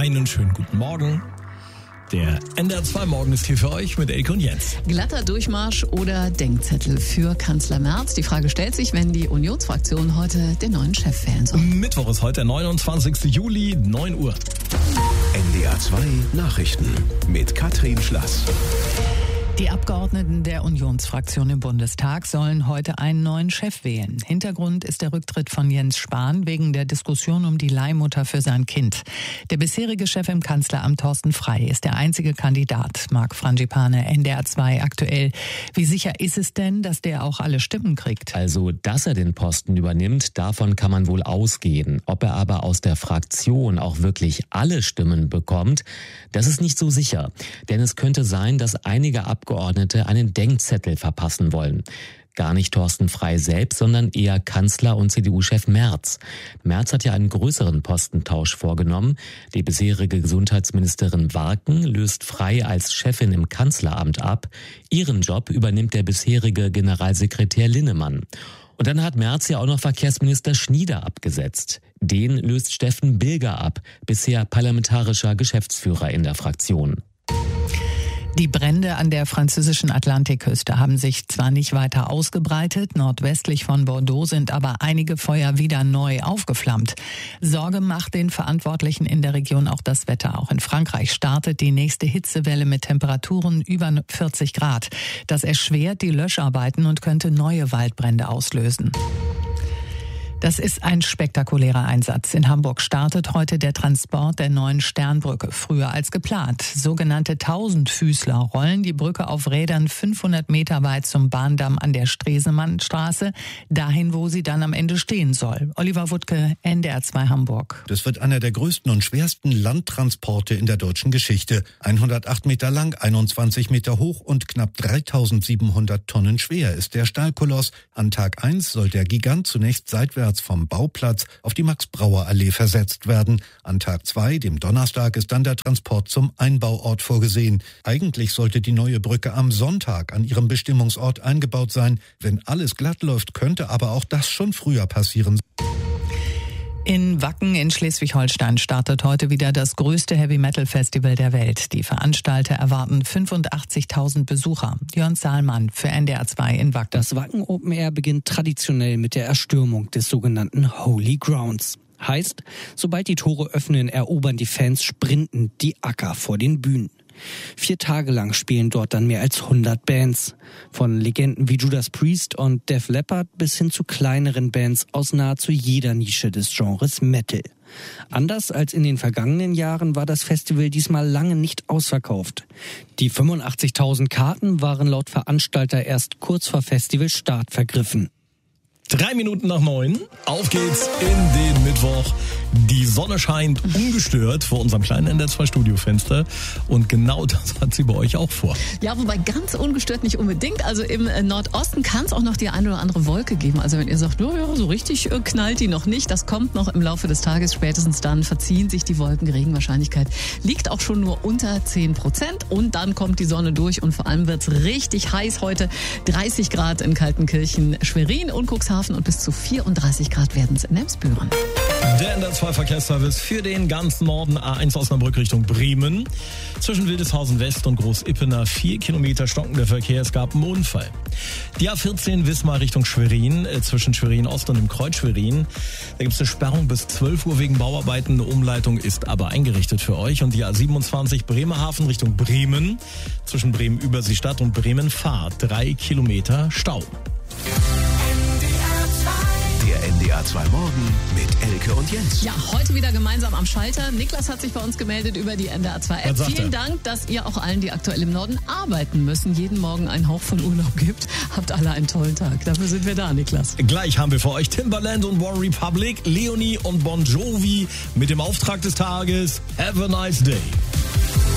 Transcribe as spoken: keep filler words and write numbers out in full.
Einen schönen guten Morgen. Der N D R zwei Morgen ist hier für euch mit Elke und Jens. Glatter Durchmarsch oder Denkzettel für Kanzler Merz? Die Frage stellt sich, wenn die Unionsfraktion heute den neuen Chef wählen soll. Mittwoch ist heute, der neunundzwanzigster Juli, neun Uhr. N D R zwei Nachrichten mit Katrin Schlass. Die Abgeordneten der Unionsfraktion im Bundestag sollen heute einen neuen Chef wählen. Hintergrund ist der Rücktritt von Jens Spahn wegen der Diskussion um die Leihmutter für sein Kind. Der bisherige Chef im Kanzleramt Thorsten Frey ist der einzige Kandidat. Marc Frangipane, N D R zwei aktuell. Wie sicher ist es denn, dass der auch alle Stimmen kriegt? Also, dass er den Posten übernimmt, davon kann man wohl ausgehen. Ob er aber aus der Fraktion auch wirklich alle Stimmen bekommt, das ist nicht so sicher. Denn es könnte sein, dass einige Abgeordnete Abgeordnete einen Denkzettel verpassen wollen. Gar nicht Thorsten Frey selbst, sondern eher Kanzler und C D U-Chef Merz. Merz hat ja einen größeren Postentausch vorgenommen. Die bisherige Gesundheitsministerin Warken löst Frey als Chefin im Kanzleramt ab. Ihren Job übernimmt der bisherige Generalsekretär Linnemann. Und dann hat Merz ja auch noch Verkehrsminister Schnieder abgesetzt. Den löst Steffen Bilger ab, bisher parlamentarischer Geschäftsführer in der Fraktion. Die Brände an der französischen Atlantikküste haben sich zwar nicht weiter ausgebreitet, nordwestlich von Bordeaux sind aber einige Feuer wieder neu aufgeflammt. Sorge macht den Verantwortlichen in der Region auch das Wetter. Auch in Frankreich startet die nächste Hitzewelle mit Temperaturen über vierzig Grad. Das erschwert die Löscharbeiten und könnte neue Waldbrände auslösen. Das ist ein spektakulärer Einsatz. In Hamburg startet heute der Transport der neuen Sternbrücke, früher als geplant. Sogenannte Tausendfüßler rollen die Brücke auf Rädern fünfhundert Meter weit zum Bahndamm an der Stresemannstraße, dahin, wo sie dann am Ende stehen soll. Oliver Wuttke, N D R zwei Hamburg. Das wird einer der größten und schwersten Landtransporte in der deutschen Geschichte. hundertacht Meter lang, einundzwanzig Meter hoch und knapp dreitausendsiebenhundert Tonnen schwer ist der Stahlkoloss. An Tag eins soll der Gigant zunächst seitwärts vom Bauplatz auf die Max-Brauer-Allee versetzt werden. An Tag zwei, dem Donnerstag, ist dann der Transport zum Einbauort vorgesehen. Eigentlich sollte die neue Brücke am Sonntag an ihrem Bestimmungsort eingebaut sein. Wenn alles glatt läuft, könnte aber auch das schon früher passieren. In Wacken in Schleswig-Holstein startet heute wieder das größte Heavy-Metal-Festival der Welt. Die Veranstalter erwarten fünfundachtzigtausend Besucher. Jörn Zahlmann für N D R zwei in Wacken. Das Wacken Open Air beginnt traditionell mit der Erstürmung des sogenannten Holy Grounds. Heißt, sobald die Tore öffnen, erobern die Fans sprintend die Acker vor den Bühnen. Vier Tage lang spielen dort dann mehr als hundert Bands. Von Legenden wie Judas Priest und Def Leppard bis hin zu kleineren Bands aus nahezu jeder Nische des Genres Metal. Anders als in den vergangenen Jahren war das Festival diesmal lange nicht ausverkauft. Die fünfundachtzigtausend Karten waren laut Veranstalter erst kurz vor Festivalstart vergriffen. Drei Minuten nach neun. Auf geht's in den Mittwoch. Die Sonne scheint ungestört vor unserem kleinen N D R zwei Studiofenster. Und genau das hat sie bei euch auch vor. Ja, wobei ganz ungestört nicht unbedingt. Also im Nordosten kann es auch noch die eine oder andere Wolke geben. Also wenn ihr sagt, oh ja, so richtig knallt die noch nicht. Das kommt noch im Laufe des Tages. Spätestens dann verziehen sich die Wolken. Die Regenwahrscheinlichkeit liegt auch schon nur unter zehn Prozent. Und dann kommt die Sonne durch. Und vor allem wird's richtig heiß heute. dreißig Grad in Kaltenkirchen, Schwerin und Cuxhaven. Und bis zu vierunddreißig Grad werden es in Emsbüren. Der N D R zwei Verkehrsservice für den ganzen Norden, A eins Osnabrück Richtung Bremen. Zwischen Wildeshausen West und Groß-Ippener vier Kilometer stockender Verkehr. Es gab einen Unfall. Die A vierzehn Wismar Richtung Schwerin, äh, zwischen Schwerin Ost und dem Kreuz Schwerin. Da gibt es eine Sperrung bis zwölf Uhr wegen Bauarbeiten. Eine Umleitung ist aber eingerichtet für euch. Und die A siebenundzwanzig Bremerhaven Richtung Bremen. Zwischen Bremen-Überseestadt und Bremen-Fahrt. Drei Kilometer Stau. Der N D R zwei Morgen mit Elke und Jens. Ja, heute wieder gemeinsam am Schalter. Niklas hat sich bei uns gemeldet über die N D R zwei App. Vielen Dank, dass ihr auch allen, die aktuell im Norden arbeiten müssen, jeden Morgen einen Hauch von Urlaub gibt. Habt alle einen tollen Tag. Dafür sind wir da, Niklas. Gleich haben wir für euch Timbaland und One Republic, Leonie und Bon Jovi mit dem Auftrag des Tages. Have a nice day.